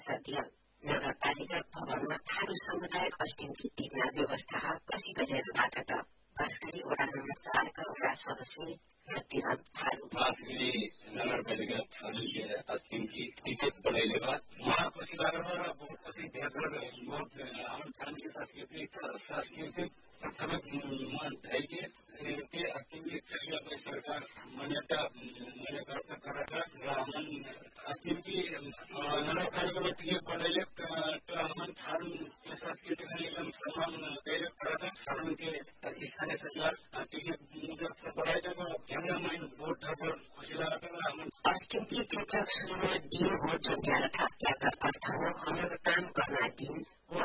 सत्य नगरपालिका भवनमा थारू समुदाय अस्टिमकी टिप्ना व्यवस्था कसी गरेरबाट त बास्करी वडा नम्बर 4 का वडा सदस्य रतिराम थारू बास्करी नगरपालिका थारूले अस्टिमकी टिकट बनाइले बाद वहाँ कसी बारेमा कसी ध्यान बहुत आम थारूकी सांस्कृतिक प्रथमिक मन ढाइके के अस्टिमकी थारूले सरकार मान्यता गर्दा र हमन अस्टिमकी नगरपालिका टिकट बनाइले तो हमन थारू के सांस्कृतिक निगम सम्मान गैर करदा थारू के स्थानीय सरकार टिकट मुद्दा बनाइले ध्यान वोट पर खुशी लागत हमन अस्टिमकी टिकट सुरुमा दिए हो जग्याला थाप्याका अर्थमा हमन काम गर्न दिन